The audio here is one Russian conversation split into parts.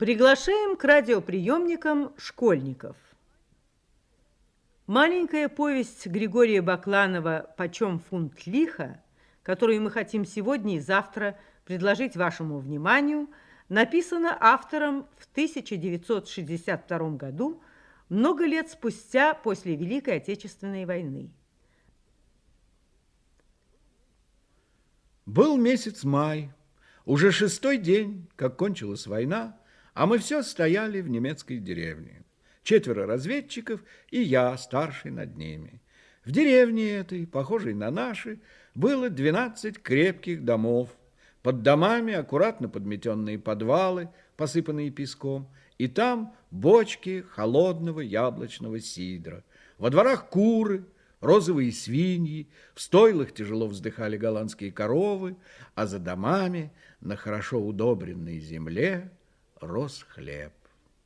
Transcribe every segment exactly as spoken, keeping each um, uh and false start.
Приглашаем к радиоприемникам школьников. Маленькая повесть Григория Бакланова «Почем фунт лиха», которую мы хотим сегодня и завтра предложить вашему вниманию, написана автором в тысяча девятьсот шестьдесят втором году, много лет спустя после Великой Отечественной войны. Был месяц май, уже шестой день, как кончилась война, а мы все стояли в немецкой деревне. Четверо разведчиков и я, старший над ними. В деревне этой, похожей на наши, было двенадцать крепких домов. Под домами аккуратно подметенные подвалы, посыпанные песком, и там бочки холодного яблочного сидра. Во дворах куры, розовые свиньи, в стойлах тяжело вздыхали голландские коровы, а за домами на хорошо удобренной земле рос хлеб.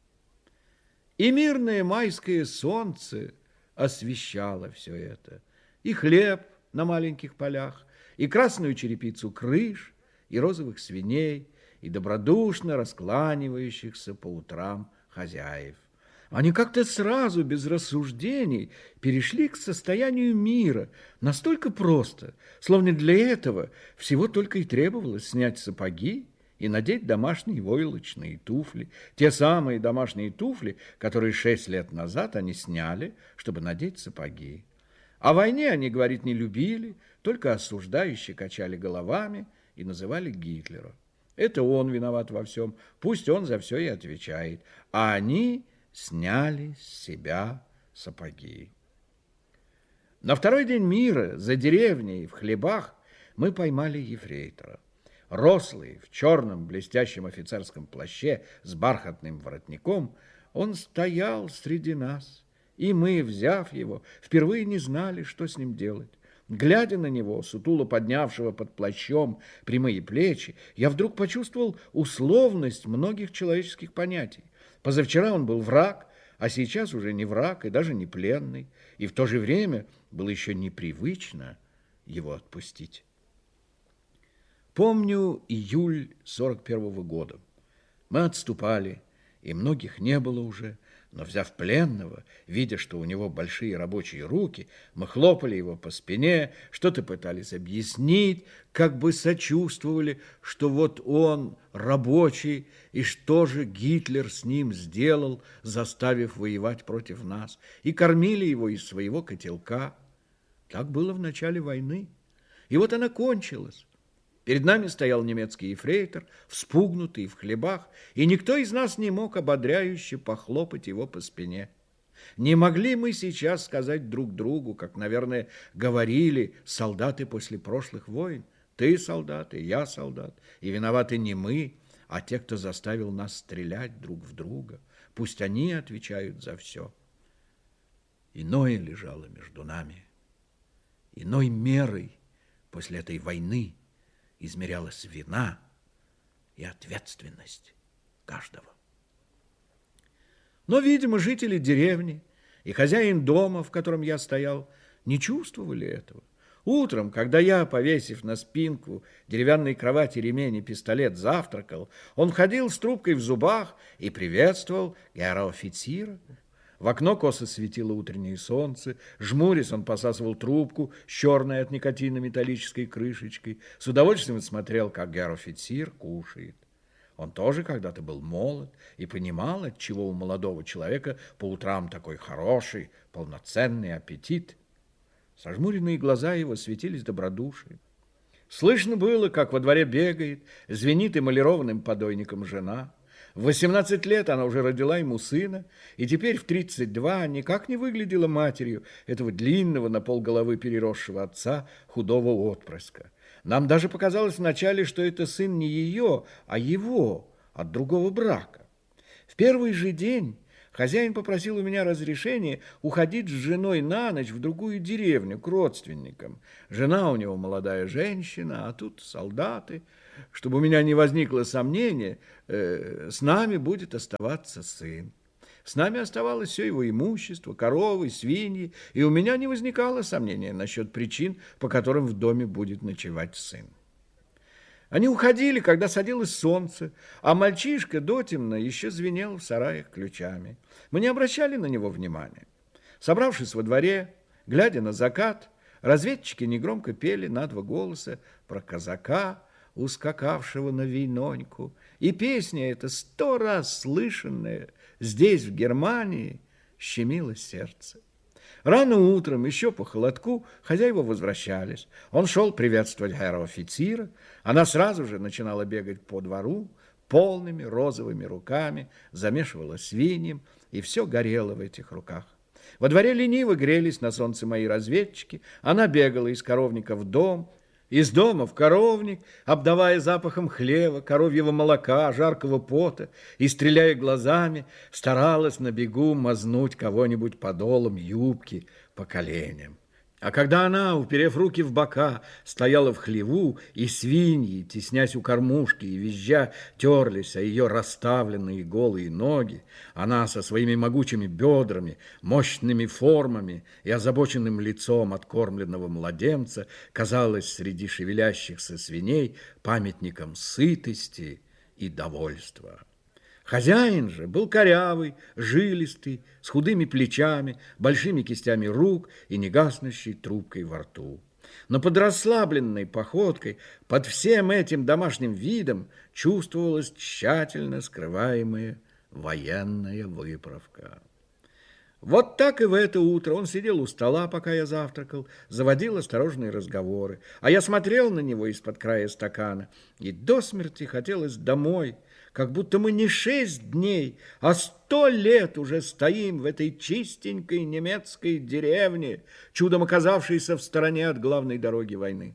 И мирное майское солнце освещало все это. И хлеб на маленьких полях, и красную черепицу крыш, и розовых свиней, и добродушно раскланивающихся по утрам хозяев. Они как-то сразу, без рассуждений, перешли к состоянию мира, настолько просто, словно для этого всего только и требовалось снять сапоги и надеть домашние войлочные туфли, те самые домашние туфли, которые шесть лет назад они сняли, чтобы надеть сапоги. О войне они говорить не любили, только осуждающе качали головами и называли Гитлера. Это он виноват во всем, пусть он за все и отвечает, а они сняли с себя сапоги. На второй день мира за деревней в хлебах мы поймали ефрейтора. Рослый, в черном блестящем офицерском плаще с бархатным воротником, он стоял среди нас, и мы, взяв его, впервые не знали, что с ним делать. Глядя на него, сутуло поднявшего под плащом прямые плечи, я вдруг почувствовал условность многих человеческих понятий. Позавчера он был враг, а сейчас уже не враг и даже не пленный, и в то же время было еще непривычно его отпустить. Помню июль сорок первого года. Мы отступали, и многих не было уже, но, взяв пленного, видя, что у него большие рабочие руки, мы хлопали его по спине, что-то пытались объяснить, как бы сочувствовали, что вот он рабочий, и что же Гитлер с ним сделал, заставив воевать против нас, и кормили его из своего котелка. Так было в начале войны. И вот она кончилась. Перед нами стоял немецкий ефрейтор, вспугнутый в хлебах, и никто из нас не мог ободряюще похлопать его по спине. Не могли мы сейчас сказать друг другу, как, наверное, говорили солдаты после прошлых войн. Ты солдат, и я солдат, и виноваты не мы, а те, кто заставил нас стрелять друг в друга. Пусть они отвечают за все. Иное лежало между нами. Иной мерой после этой войны измерялась вина и ответственность каждого. Но, видимо, жители деревни и хозяин дома, в котором я стоял, не чувствовали этого. Утром, когда я, повесив на спинку деревянной кровати ремень и пистолет, завтракал, он ходил с трубкой в зубах и приветствовал герра-офицера. В окно косо светило утреннее солнце, жмурясь, он посасывал трубку с черной от никотина металлической крышечкой, с удовольствием смотрел, как герр-офицер кушает. Он тоже когда-то был молод и понимал, отчего у молодого человека по утрам такой хороший, полноценный аппетит. Сожмуренные глаза его светились добродушием. Слышно было, как во дворе бегает, звенит эмалированным подойником жена. В восемнадцать лет она уже родила ему сына, и теперь в тридцать два никак не выглядела матерью этого длинного на полголовы переросшего отца худого отпрыска. Нам даже показалось вначале, что это сын не ее, а его, от другого брака. В первый же день хозяин попросил у меня разрешения уходить с женой на ночь в другую деревню, к родственникам. Жена у него молодая женщина, а тут солдаты. Чтобы у меня не возникло сомнения, э, с нами будет оставаться сын. С нами оставалось все его имущество, коровы, свиньи, и у меня не возникало сомнения насчет причин, по которым в доме будет ночевать сын. Они уходили, когда садилось солнце, а мальчишка дотемно еще звенел в сараях ключами. Мы не обращали на него внимания. Собравшись во дворе, глядя на закат, разведчики негромко пели на два голоса про казака, ускакавшего на войноньку. И песня эта, сто раз слышанная здесь, в Германии, щемила сердце. Рано утром, еще по холодку, хозяева возвращались. Он шел приветствовать герра-офицера. Она сразу же начинала бегать по двору, полными розовыми руками, замешивала свиньем, и все горело в этих руках. Во дворе лениво грелись на солнце мои разведчики. Она бегала из коровника в дом, из дома в коровник, обдавая запахом хлева, коровьего молока, жаркого пота, и, стреляя глазами, старалась на бегу мазнуть кого-нибудь подолом юбки по коленям. А когда она, уперев руки в бока, стояла в хлеву, и свиньи, теснясь у кормушки и визжа, терлись о ее расставленные голые ноги, она со своими могучими бедрами, мощными формами и озабоченным лицом откормленного младенца казалась среди шевелящихся свиней памятником сытости и довольства. Хозяин же был корявый, жилистый, с худыми плечами, большими кистями рук и негаснущей трубкой во рту. Но под расслабленной походкой, под всем этим домашним видом чувствовалась тщательно скрываемая военная выправка. Вот так и в это утро он сидел у стола, пока я завтракал, заводил осторожные разговоры, а я смотрел на него из-под края стакана, и до смерти хотелось домой, как будто мы не шесть дней, а сто лет уже стоим в этой чистенькой немецкой деревне, чудом оказавшейся в стороне от главной дороги войны.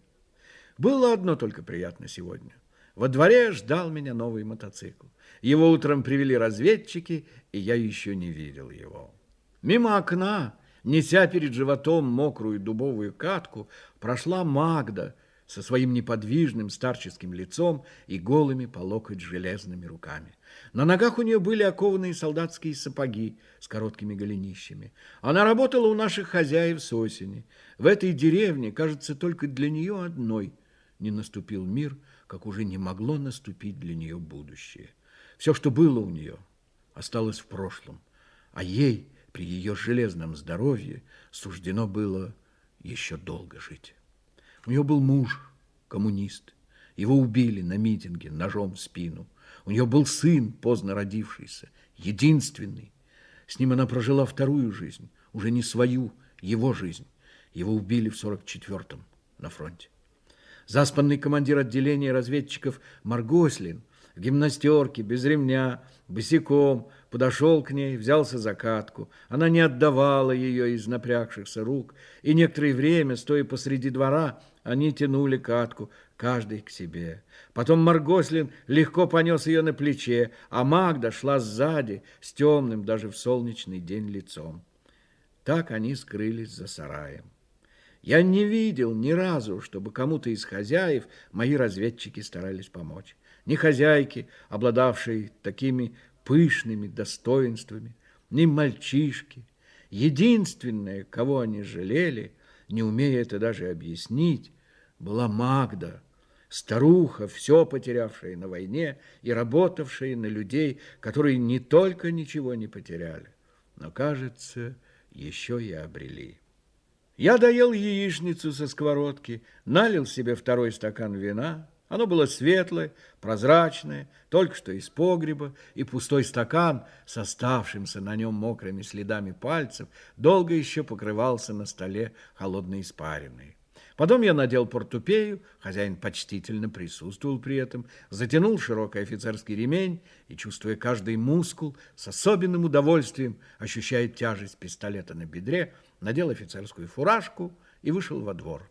Было одно только приятно сегодня. Во дворе ждал меня новый мотоцикл. Его утром привели разведчики, и я еще не видел его. Мимо окна, неся перед животом мокрую дубовую катку, прошла Магда со своим неподвижным старческим лицом и голыми по локоть железными руками. На ногах у нее были окованные солдатские сапоги с короткими голенищами. Она работала у наших хозяев с осени. В этой деревне, кажется, только для нее одной не наступил мир, как уже не могло наступить для нее будущее. Все, что было у нее, осталось в прошлом, а ей при ее железном здоровье суждено было еще долго жить. У нее был муж, коммунист. Его убили на митинге ножом в спину. У нее был сын, поздно родившийся, единственный. С ним она прожила вторую жизнь, уже не свою, его жизнь. Его убили в сорок четвёртом на фронте. Заспанный командир отделения разведчиков Маргослин в гимнастерке, без ремня, босиком, подошел к ней, взялся за катку. Она не отдавала ее из напрягшихся рук, и некоторое время, стоя посреди двора, они тянули катку, каждый к себе. Потом Маргослин легко понес ее на плече, а Магда шла сзади, с темным даже в солнечный день лицом. Так они скрылись за сараем. Я не видел ни разу, чтобы кому-то из хозяев мои разведчики старались помочь. Ни хозяйки, обладавшей такими пышными достоинствами, ни мальчишки. Единственное, кого они жалели, не умея это даже объяснить, была Магда, старуха, все потерявшая на войне и работавшая на людей, которые не только ничего не потеряли, но, кажется, еще и обрели. Я доел яичницу со сковородки, налил себе второй стакан вина. Оно было светлое, прозрачное, только что из погреба, и пустой стакан с оставшимся на нем мокрыми следами пальцев долго еще покрывался на столе холодной испариной. Потом я надел портупею, хозяин почтительно присутствовал при этом, затянул широкий офицерский ремень и, чувствуя каждый мускул, с особенным удовольствием, ощущая тяжесть пистолета на бедре, надел офицерскую фуражку и вышел во двор.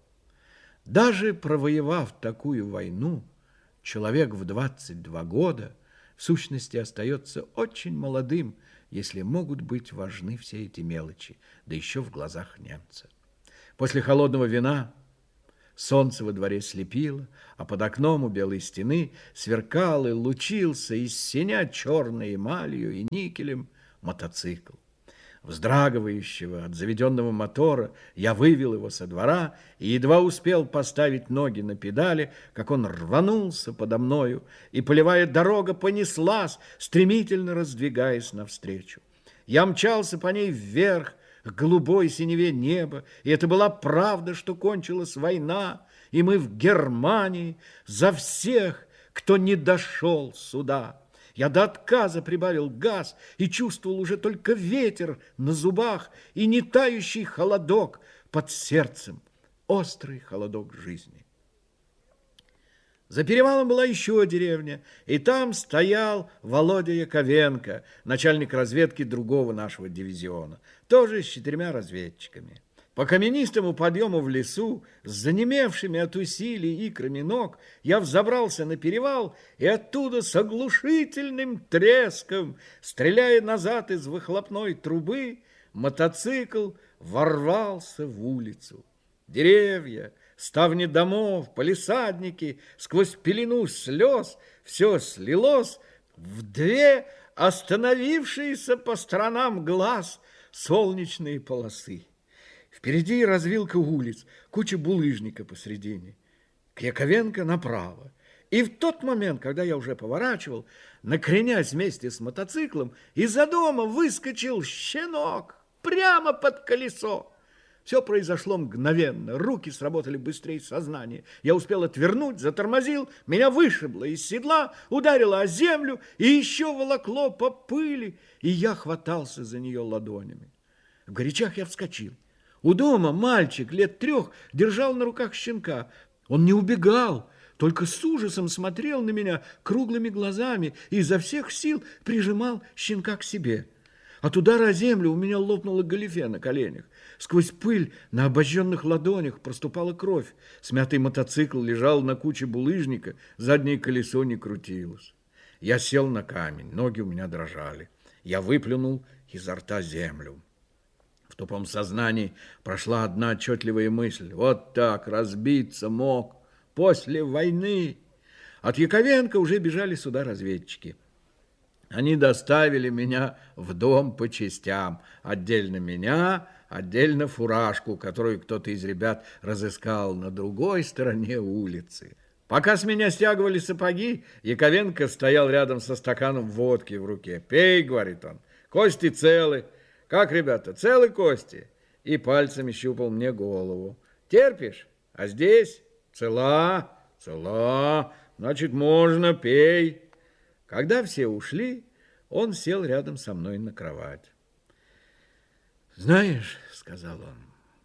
Даже провоевав такую войну, человек в двадцать два года в сущности остается очень молодым, если могут быть важны все эти мелочи, да еще в глазах немца. После холодного вина солнце во дворе слепило, а под окном у белой стены сверкал и лучился из синя черной эмалью и никелем мотоцикл. Вздрагивающего от заведенного мотора, я вывел его со двора и едва успел поставить ноги на педали, как он рванулся подо мною, и полевая дорога понеслась, стремительно раздвигаясь навстречу. Я мчался по ней вверх, к голубой синеве неба, и это была правда, что кончилась война, и мы в Германии за всех, кто не дошел сюда. Я до отказа прибавил газ и чувствовал уже только ветер на зубах и не тающий холодок под сердцем, острый холодок жизни. За перевалом была еще деревня, и там стоял Володя Яковенко, начальник разведки другого нашего дивизиона, тоже с четырьмя разведчиками. По каменистому подъему в лесу, с занемевшими от усилий икрами ног, я взобрался на перевал и оттуда с оглушительным треском, стреляя назад из выхлопной трубы, мотоцикл ворвался в улицу. Деревья, ставни домов, палисадники, сквозь пелену слез все слилось в две остановившиеся по сторонам глаз солнечные полосы. Впереди развилка улиц, куча булыжника посредине. К Яковенко направо. И в тот момент, когда я уже поворачивал, накренясь вместе с мотоциклом, из-за дома выскочил щенок прямо под колесо. Все произошло мгновенно, руки сработали быстрее сознания. Я успел отвернуть, затормозил, меня вышибло из седла, ударило о землю и еще волокло по пыли, и я хватался за нее ладонями. В горячах я вскочил. У дома мальчик лет трех держал на руках щенка. Он не убегал, только с ужасом смотрел на меня круглыми глазами и изо всех сил прижимал щенка к себе. От удара о землю у меня лопнуло галифе на коленях. Сквозь пыль на обожженных ладонях проступала кровь. Смятый мотоцикл лежал на куче булыжника, заднее колесо не крутилось. Я сел на камень, ноги у меня дрожали. Я выплюнул изо рта землю. В тупом сознании прошла одна отчетливая мысль. Вот так разбиться мог после войны. От Яковенко уже бежали сюда разведчики. Они доставили меня в дом по частям. Отдельно меня, отдельно фуражку, которую кто-то из ребят разыскал на другой стороне улицы. Пока с меня стягивали сапоги, Яковенко стоял рядом со стаканом водки в руке. «Пей», — говорит он, — «кости целы». «Как, ребята, целы кости?» И пальцами щупал мне голову. «Терпишь? А здесь? Цела? Цела. Значит, можно, пей». Когда все ушли, он сел рядом со мной на кровать. «Знаешь, — сказал он,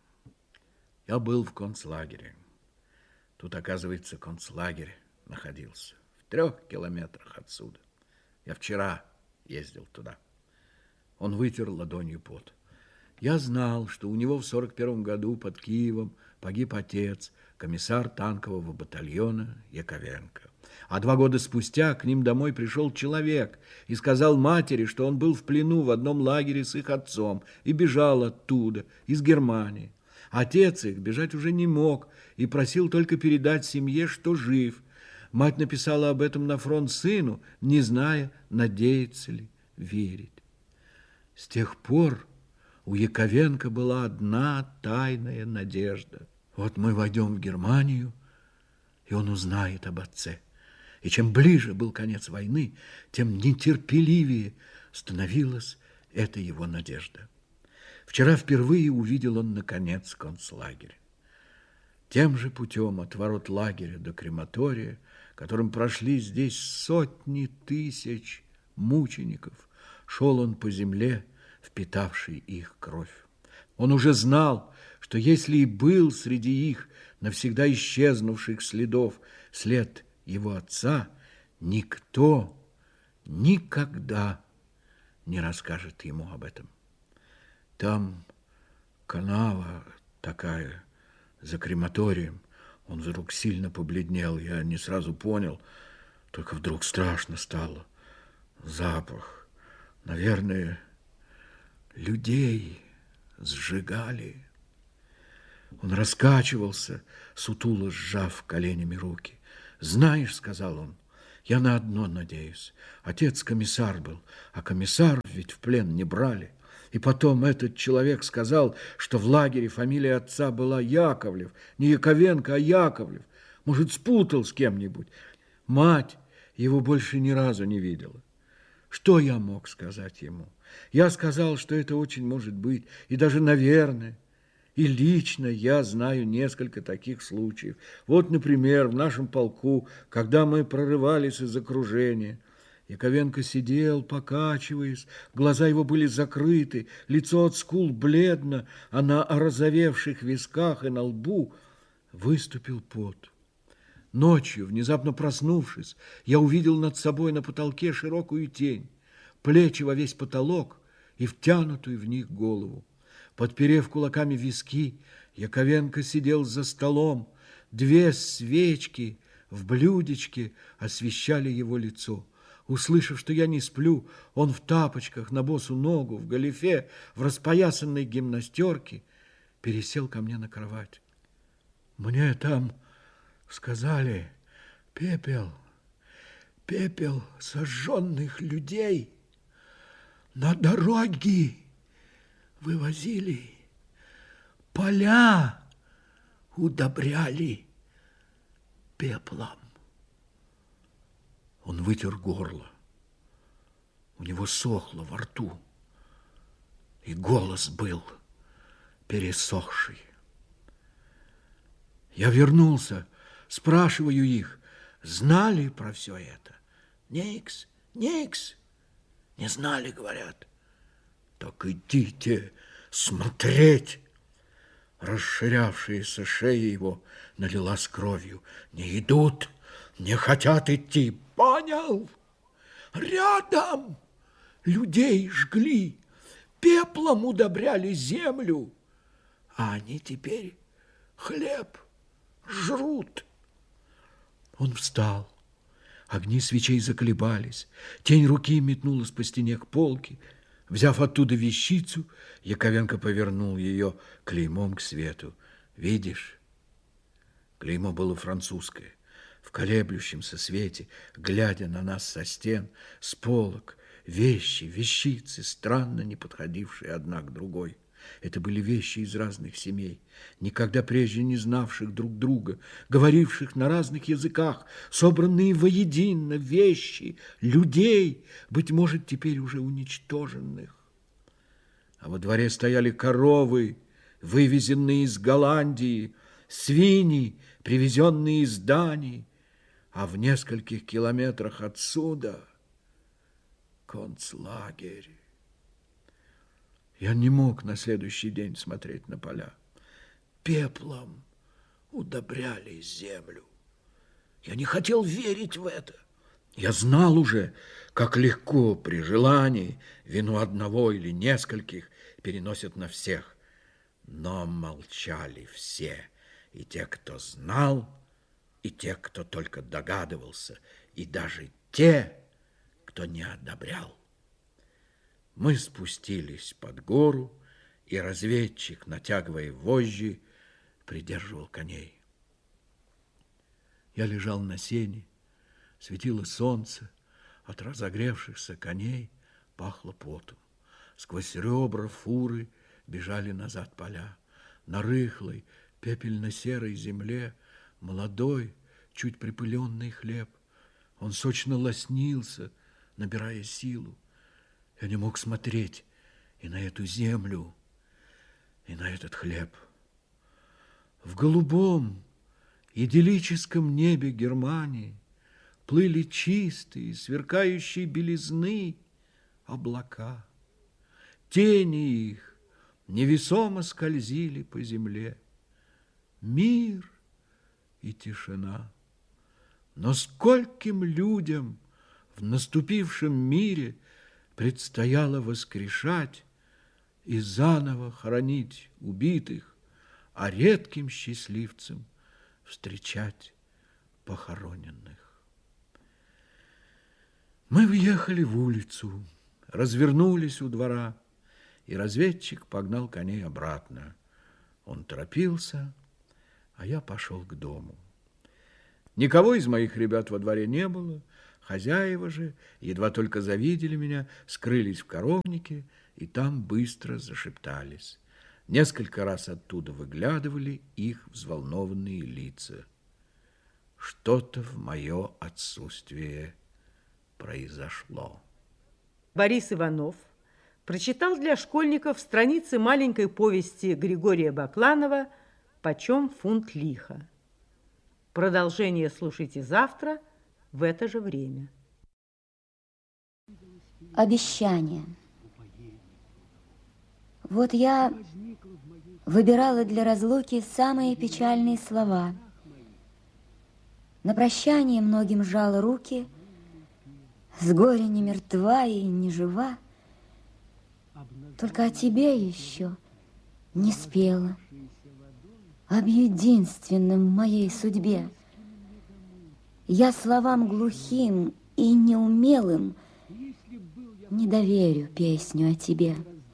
— я был в концлагере. Тут, оказывается, концлагерь находился в трех километрах отсюда. Я вчера ездил туда». Он вытер ладонью пот. Я знал, что у него в сорок первом году под Киевом погиб отец, комиссар танкового батальона Яковенко. А два года спустя к ним домой пришел человек и сказал матери, что он был в плену в одном лагере с их отцом и бежал оттуда, из Германии. Отец их бежать уже не мог и просил только передать семье, что жив. Мать написала об этом на фронт сыну, не зная, надеется ли верить. С тех пор у Яковенко была одна тайная надежда. Вот мы войдем в Германию, и он узнает об отце. И чем ближе был конец войны, тем нетерпеливее становилась эта его надежда. Вчера впервые увидел он, наконец, концлагерь. Тем же путем от ворот лагеря до крематория, которым прошли здесь сотни тысяч мучеников, шел он по земле, впитавший их кровь. Он уже знал, что если и был среди их навсегда исчезнувших следов след его отца, никто никогда не расскажет ему об этом. Там канава такая, за крематорием. Он вдруг сильно побледнел, я не сразу понял, только вдруг страшно стало. Запах, наверное, людей сжигали. Он раскачивался, сутуло сжав коленями руки. «Знаешь, — сказал он, — я на одно надеюсь. Отец комиссар был, а комиссар ведь в плен не брали. И потом этот человек сказал, что в лагере фамилия отца была Яковлев, не Яковенко, а Яковлев. Может, спутал с кем-нибудь. Мать его больше ни разу не видела. Что я мог сказать ему? Я сказал, что это очень может быть, и даже, наверное, и лично я знаю несколько таких случаев. Вот, например, в нашем полку, когда мы прорывались из окружения, Яковенко сидел, покачиваясь, глаза его были закрыты, лицо от скул бледно, а на орозовевших висках и на лбу выступил пот. Ночью, внезапно проснувшись, я увидел над собой на потолке широкую тень, плечи во весь потолок и втянутую в них голову. Подперев кулаками виски, Яковенко сидел за столом. Две свечки в блюдечке освещали его лицо. Услышав, что я не сплю, он в тапочках, на босу ногу, в галифе, в распоясанной гимнастерке пересел ко мне на кровать. Мне там сказали: пепел, пепел сожженных людей на дороги вывозили, поля удобряли пеплом. Он вытер горло. У него сохло во рту, и голос был пересохший. Я вернулся, спрашиваю их, знали про все это? Никс, никс. Не знали, говорят. Так идите смотреть. Расширявшаяся шея его налилась кровью. Не идут, не хотят идти. Понял? Рядом людей жгли, пеплом удобряли землю, а они теперь хлеб жрут. Он встал. Огни свечей заколебались. Тень руки метнулась по стене к полке. Взяв оттуда вещицу, Яковенко повернул ее клеймом к свету. Видишь? Клеймо было французское. В колеблющемся свете, глядя на нас со стен, с полок, вещи, вещицы, странно не подходившие одна к другой. Это были вещи из разных семей, никогда прежде не знавших друг друга, говоривших на разных языках, собранные воедино вещи, людей, быть может, теперь уже уничтоженных. А во дворе стояли коровы, вывезенные из Голландии, свиньи, привезенные из Дании, а в нескольких километрах отсюда концлагерь. Я не мог на следующий день смотреть на поля. Пеплом удобряли землю. Я не хотел верить в это. Я знал уже, как легко при желании вину одного или нескольких переносят на всех. Но молчали все, и те, кто знал, и те, кто только догадывался, и даже те, кто не одобрял. Мы спустились под гору, и разведчик, натягивая вожжи, придерживал коней. Я лежал на сене, светило солнце, от разогревшихся коней пахло потом. Сквозь ребра фуры бежали назад поля. На рыхлой, пепельно-серой земле молодой, чуть припыленный хлеб. Он сочно лоснился, набирая силу. Я не мог смотреть и на эту землю, и на этот хлеб. В голубом, идиллическом небе Германии плыли чистые, сверкающие белизны облака. Тени их невесомо скользили по земле. Мир и тишина. Но скольким людям в наступившем мире предстояло воскрешать и заново хоронить убитых, а редким счастливцам встречать похороненных. Мы въехали в улицу, развернулись у двора, и разведчик погнал коней обратно. Он торопился, а я пошел к дому. Никого из моих ребят во дворе не было, Хозяева же, едва только завидели меня, скрылись в коровнике и там быстро зашептались. Несколько раз оттуда выглядывали их взволнованные лица. Что-то в мое отсутствие произошло. Борис Иванов прочитал для школьников страницы маленькой повести Григория Бакланова «Почем фунт лиха». Продолжение слушайте завтра в это же время. Обещание. Вот я выбирала для разлуки самые печальные слова. На прощание многим сжала руки, с горя не мертва и не жива, только о тебе еще не спела, об единственном в моей судьбе. Я словам глухим и неумелым не доверю песню о тебе,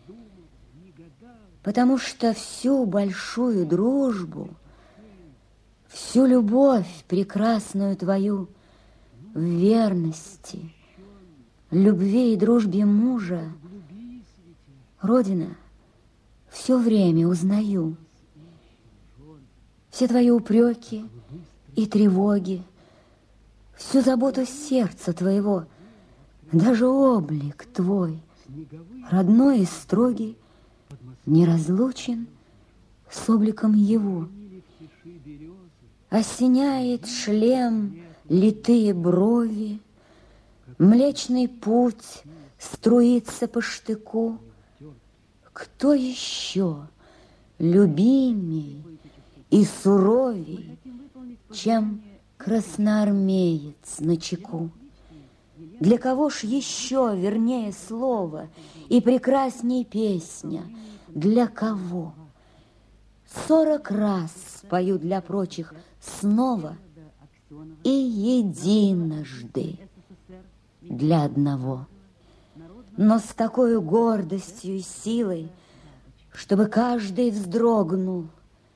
потому что всю большую дружбу, всю любовь прекрасную твою в верности, любви и дружбе мужа, Родина, все время узнаю. Все твои упреки и тревоги, всю заботу сердца твоего, даже облик твой, родной и строгий, неразлучен с обликом его. Осеняет шлем литые брови, Млечный путь струится по штыку. Кто еще любимей и суровей, чем красноармеец на чеку? Для кого ж еще вернее слово и прекрасней песня? Для кого? Сорок раз спою для прочих снова и единожды для одного. Но с такой гордостью и силой, чтобы каждый вздрогнул.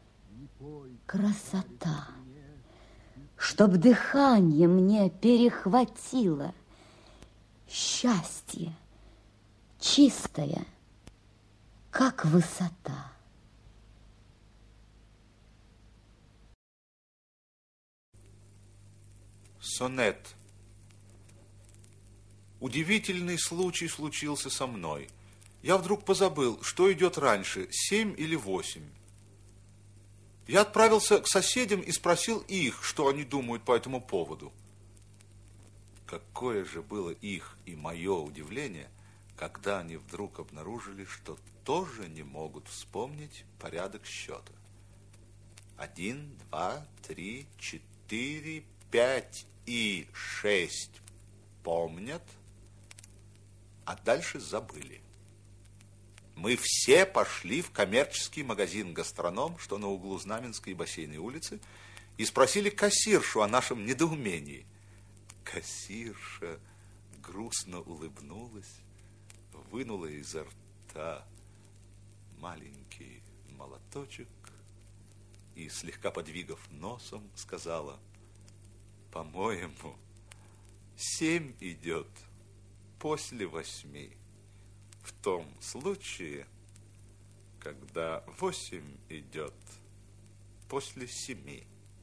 Красота, чтоб дыхание мне перехватило. Счастье, чистое, как высота. Сонет. Удивительный случай случился со мной. Я вдруг позабыл, что идет раньше, семь или восемь. Я отправился к соседям и спросил их, что они думают по этому поводу. Какое же было их и мое удивление, когда они вдруг обнаружили, что тоже не могут вспомнить порядок счета. Один, два, три, четыре, пять и шесть помнят, а дальше забыли. Мы все пошли в коммерческий магазин «Гастроном», что на углу Знаменской и Бассейной улицы, и спросили кассиршу о нашем недоумении. Кассирша грустно улыбнулась, вынула изо рта маленький молоточек и, слегка подвигав носом, сказала: «По-моему, семь идет после восьми. В том случае, когда восемь идет после семи».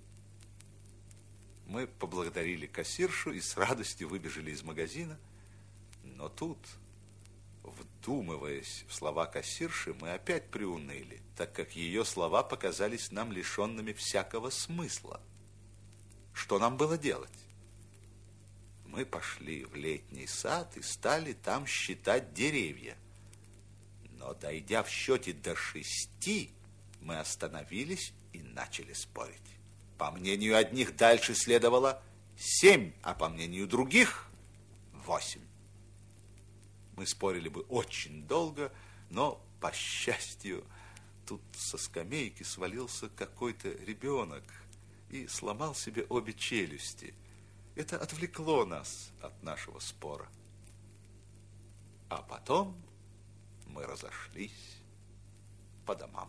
Мы поблагодарили кассиршу и с радостью выбежали из магазина. Но тут, вдумываясь в слова кассирши, мы опять приуныли, так как ее слова показались нам лишенными всякого смысла. Что нам было делать? Мы пошли в летний сад и стали там считать деревья. Но, дойдя в счете до шести, мы остановились и начали спорить. По мнению одних, дальше следовало семь, а по мнению других восемь. Мы спорили бы очень долго, но, по счастью, тут со скамейки свалился какой-то ребенок и сломал себе обе челюсти. Это отвлекло нас от нашего спора. А потом мы разошлись по домам.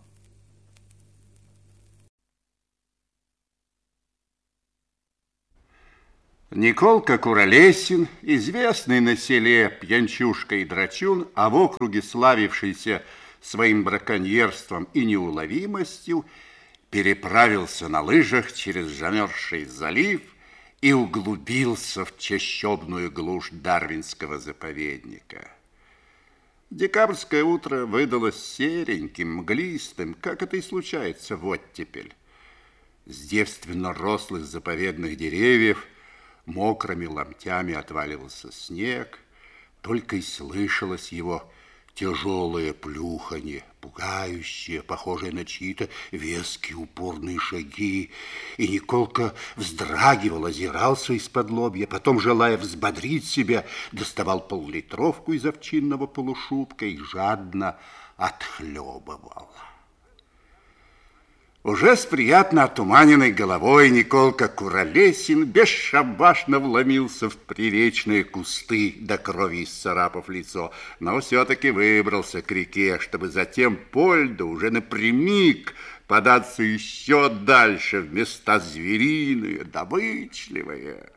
Николка Куролесин, известный на селе пьянчушка и драчун, а в округе славившийся своим браконьерством и неуловимостью, переправился на лыжах через замерзший залив и углубился в чащобную глушь Дарвинского заповедника. Декабрьское утро выдалось сереньким, мглистым, как это и случается в оттепель. С девственно рослых заповедных деревьев мокрыми ломтями отваливался снег, только и слышалось его тяжелое плюханье, пугающее, похожее на чьи-то веские упорные шаги. И Николка вздрагивал, озирался из-под лобья, потом, желая взбодрить себя, доставал поллитровку из овчинного полушубка и жадно отхлебывал. Уже с приятно отуманенной головой Николка Куролесин бесшабашно вломился в приречные кусты, до крови исцарапав лицо, но все-таки выбрался к реке, чтобы затем по льду уже напрямик податься еще дальше в места звериные, добычливые.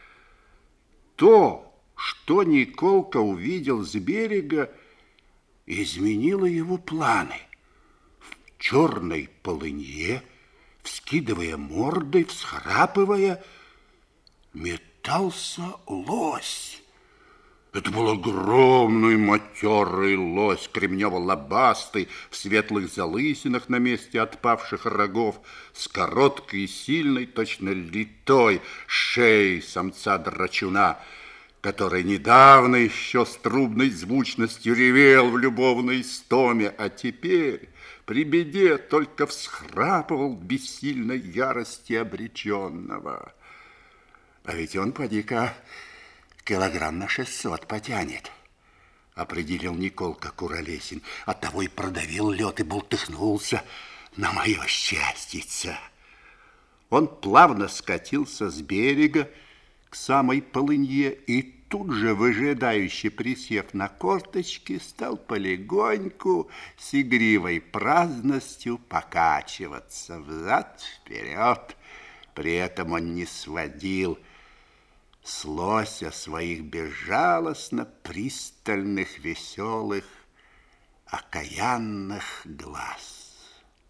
То, что Николка увидел с берега, изменило его планы. В черной полынье, вскидывая мордой, всхрапывая, метался лось. Это был огромный матерый лось, кремнево-лобастый, в светлых залысинах на месте отпавших рогов, с короткой и сильной, точно литой шеей самца-драчуна, который недавно еще с трубной звучностью ревел в любовной стоме, а теперь при беде только всхрапывал в бессильной ярости обреченного. А ведь он, поди-ка, килограмм на шестьсот потянет, определил Николка Куролесин. Оттого и продавил лед и бултыхнулся на мое счастьице. Он плавно скатился с берега к самой полынье и тут же, выжидающе присев на корточки, стал полегоньку с игривой праздностью покачиваться взад-вперед. При этом он не сводил с лося своих безжалостно пристальных, веселых, окаянных глаз.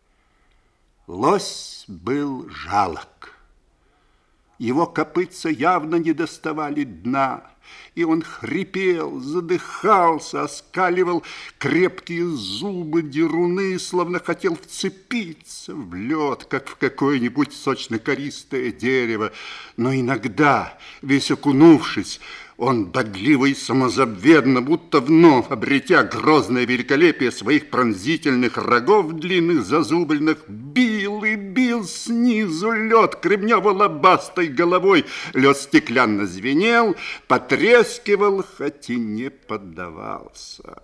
Лось был жалок. Его копытца явно не доставали дна, и он хрипел, задыхался, оскаливал крепкие зубы деруны, словно хотел вцепиться в лед, как в какое-нибудь сочно-користое дерево. Но иногда, весь окунувшись, он бодливо и самозабвенно, будто вновь обретя грозное великолепие своих пронзительных рогов длинных зазубренных, бил и бил снизу лед кремнево-лобастой головой. Лед стеклянно звенел, потрескивал, хоть и не поддавался.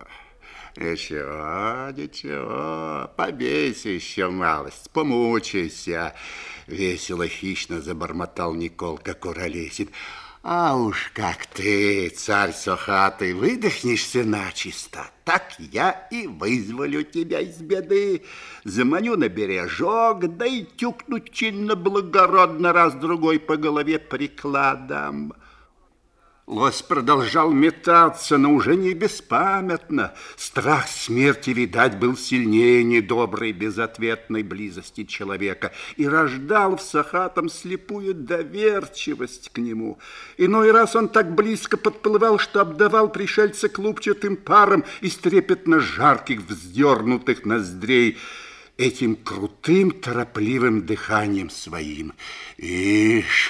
Ничего, ничего, побейся еще малость, помучайся, весело хищно забормотал Николка Куролесин. А уж как ты, царь сохатый, выдохнешься начисто, так я и вызволю тебя из беды. Заманю на бережок, да и тюкну чинно благородно раз-другой по голове прикладом. Лось продолжал метаться, но уже не беспамятно. Страх смерти, видать, был сильнее недоброй безответной близости человека и рождал в сохатом слепую доверчивость к нему. Иной раз он так близко подплывал, что обдавал пришельца клубчатым паром из трепетно жарких вздернутых ноздрей, этим крутым, торопливым дыханием своим. Ишь,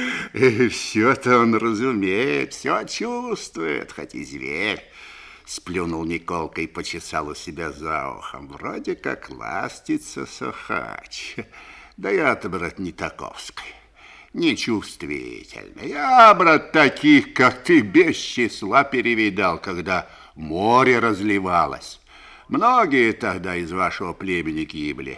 все-то он разумеет, все чувствует, хоть и зверь. Сплюнул Николка и почесал у себя за ухом. Вроде как ластится сохач. Да я-то, брат, не таковской, нечувствительный. Я, брат, таких, как ты, без числа перевидал, когда море разливалось. Многие тогда из вашего племени гибли.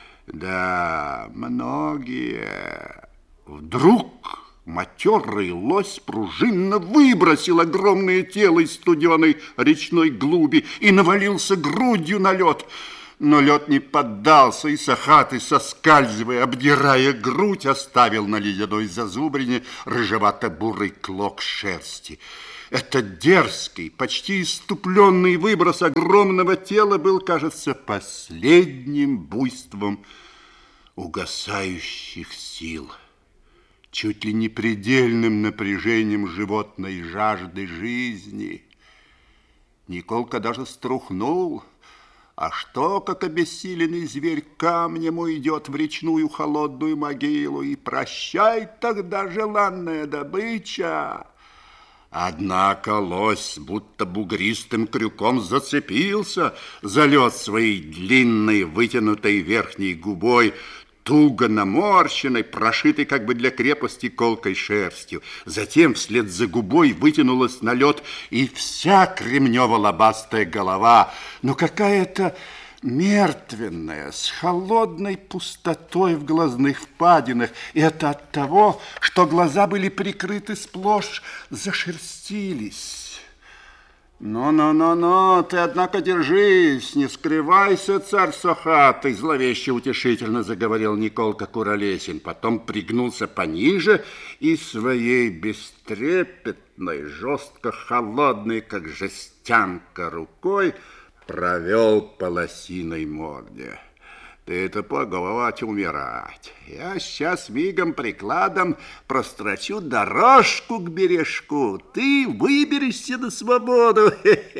Да, многие. Вдруг матерый лось пружинно выбросил огромное тело из студеной речной глуби и навалился грудью на лед. Но лед не поддался, и Сахатый, соскальзывая, обдирая грудь, оставил на ледяной зазубрине рыжевато-бурый клок шерсти. Этот дерзкий, почти иступленный выброс огромного тела был, кажется, последним буйством угасающих сил, чуть ли не предельным напряжением животной жажды жизни. Николка даже струхнул. А что, как обессиленный зверь камнем уйдет в речную холодную могилу, и прощай тогда желанная добыча. Однако лось будто бугристым крюком зацепился за лед своей длинной вытянутой верхней губой, туго наморщенной, прошитой как бы для крепости колкой шерстью. Затем вслед за губой вытянулась на лед и вся кремнево-лобастая голова, но какая-то мертвенная, с холодной пустотой в глазных впадинах. И это от того, что глаза были прикрыты сплошь, зашерстились. «Ну-ну-ну-ну, ты, однако, держись, не скрывайся, царь Сахатый», зловеще утешительно заговорил Николка Куролесин. Потом пригнулся пониже и своей бестрепетной, жестко холодной, как жестянка, рукой провел по лосиной морде. «Ты это погодь умирать. Я сейчас мигом прикладом прострочу дорожку к бережку. Ты выберешься на свободу».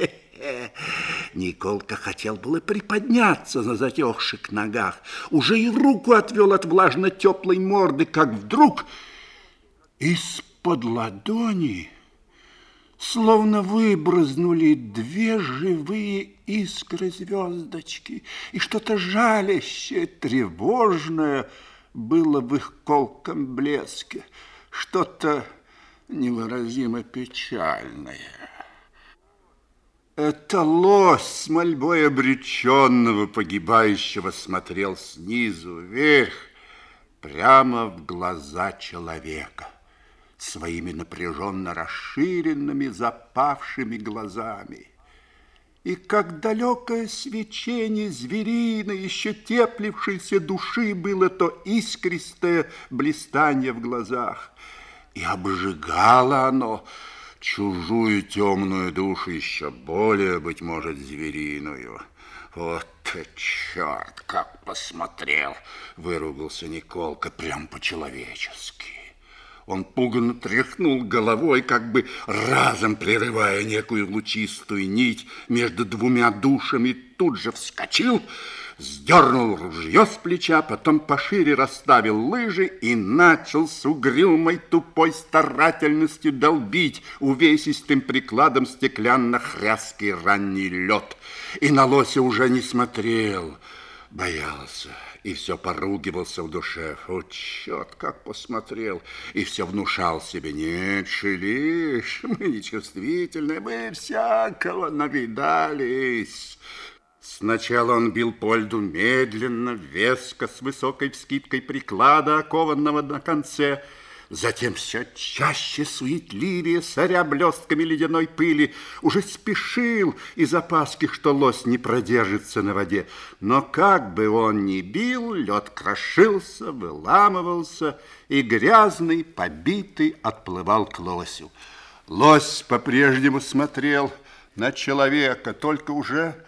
Николка хотел было приподняться на затекших ногах, уже и руку отвел от влажно-теплой морды, как вдруг из-под ладони словно выбрызнули две живые искры звездочки, и что-то жалящее, тревожное было в их колком блеске, что-то невыразимо печальное. Это лось с мольбой обреченного погибающего смотрел снизу вверх, прямо в глаза человека, своими напряженно расширенными, запавшими глазами. И как далекое свечение звериной, еще теплившейся души, было то искристое блистанье в глазах. И обжигало оно чужую темную душу, еще более, быть может, звериную. «Вот ты, черт, как посмотрел!» — выругался Николка прям по-человечески. Он пуганно тряхнул головой, как бы разом прерывая некую лучистую нить между двумя душами, тут же вскочил, сдернул ружье с плеча, потом пошире расставил лыжи и начал с угрюмой тупой старательностью долбить увесистым прикладом стеклянно-хряский ранний лед. И на лося уже не смотрел, боялся. И все поругивался в душе. О, черт, как посмотрел. И все внушал себе: нет, шалишь, мы нечувствительные, мы всякого навидались. Сначала он бил по льду медленно, веско, с высокой вскидкой приклада, окованного на конце. Затем все чаще, суетливее, соря блестками ледяной пыли, уже спешил из опаски, что лось не продержится на воде. Но как бы он ни бил, лед крошился, выламывался, и грязный, побитый отплывал к лосю. Лось по-прежнему смотрел на человека, только уже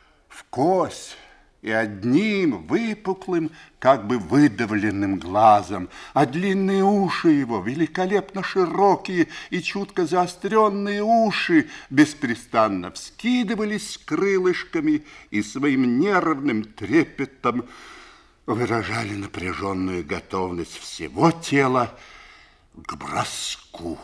вкось, и одним выпуклым, как бы выдавленным глазом, а длинные уши его, великолепно широкие и чутко заостренные уши, беспрестанно вскидывались крылышками и своим нервным трепетом выражали напряженную готовность всего тела к броску.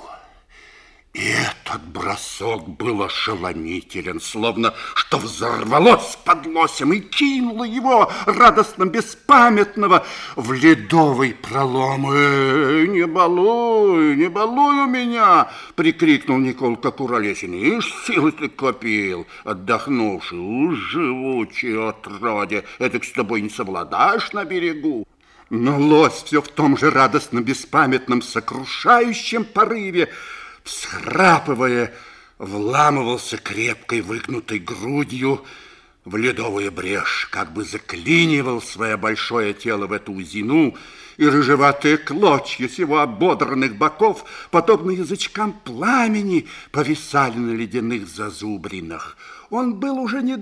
И этот бросок был ошеломителен, словно что взорвалось под лосем и кинуло его, радостно беспамятного, в ледовый пролом. «Эй, не балуй, не балуй у меня!» — прикрикнул Николка Куролесин. «Ишь, силы ты копил, отдохнувший, уж живучий отродье, этак с тобой не совладаешь на берегу». Но лось все в том же радостно-беспамятном, сокрушающем порыве, всхрапывая, вламывался крепкой выгнутой грудью в ледовую брешь, как бы заклинивал свое большое тело в эту узину, и рыжеватые клочья с его ободранных боков, подобно язычкам пламени, повисали на ледяных зазубринах. Он был уже не